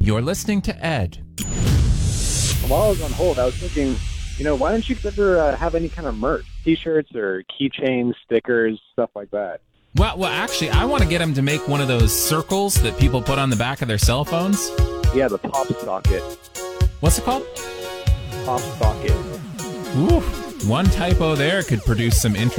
You're listening to Ed. While I was on hold, I was thinking, why don't you ever have any kind of merch? T-shirts or keychains, stickers, stuff like that. Well, actually, I want to get him to make one of those circles that people put on the back of their cell phones. Yeah, the pop socket. What's it called? Pop socket. Ooh, one typo there could produce some interesting